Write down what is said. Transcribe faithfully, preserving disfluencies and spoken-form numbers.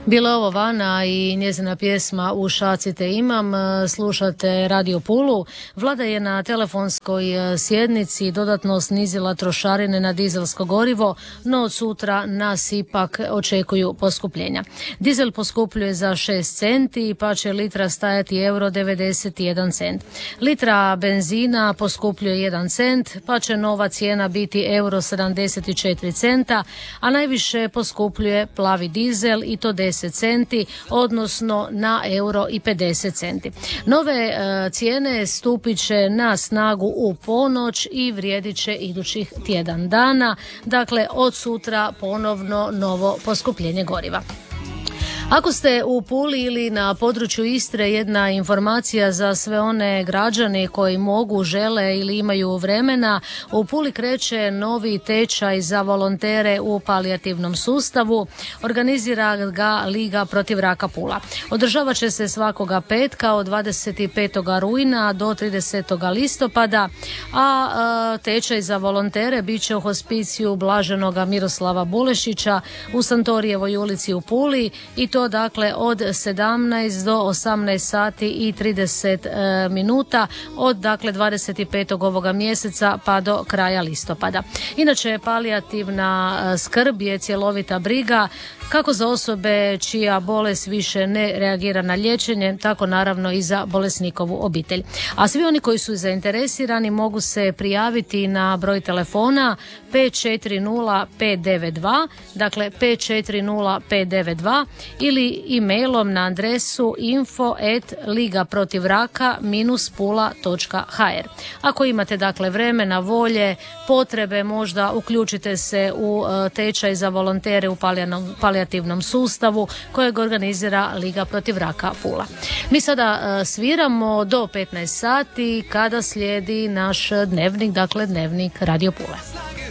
Bila je ovo Vana i njezina pjesma Ušacite imam. Slušate Radio Pulu. Vlada je na telefonskoj sjednici dodatno snizila trošarine na dizelsko gorivo, no od sutra nas ipak očekuju poskupljenja. Dizel poskupljuje za šest centi, pa će litra stajati euro devedeset jedan cent. Litra benzina poskupljuje jedan cent, pa će nova cijena biti euro sedamdeset četiri centa, a najviše poskupljuje plavi dizel i to deset centi, odnosno na euro i pedeset centi. Nove e, cijene stupit će na snagu u ponoć i vrijedit će idućih tjedan dana, dakle od sutra ponovno novo poskupljenje goriva. Ako ste u Puli ili na području Istre, jedna informacija za sve one građani koji mogu, žele ili imaju vremena. U Puli kreće novi tečaj za volontere u palijativnom sustavu. Organizira ga Liga protiv raka Pula. Održavat će se svakoga petka od dvadeset petog rujna do tridesetog listopada, a tečaj za volontere bit će u hospiciju Blaženoga Miroslava Bulešića u Santorijevoj ulici u Puli i to dakle od sedamnaest do osamnaest sati i trideset minuta od dakle dvadeset petog ovoga mjeseca pa do kraja listopada. Inače, palijativna skrb je cjelovita briga kako za osobe čija bolest više ne reagira na liječenje, tako naravno i za bolesnikovu obitelj. A svi oni koji su zainteresirani mogu se prijaviti na broj telefona pet četiri nula pet devet dva, dakle pet četiri nula pet devet dva ili e-mailom na adresu info at liga protiv raka pula točka h r. Ako imate dakle vremena, volje, potrebe, možda uključite se u tečaj za volontere u palijativnom sustavu kojeg organizira Liga protiv raka Pula. Mi sada sviramo do petnaest sati kada slijedi naš dnevnik, dakle dnevnik Radio Pule.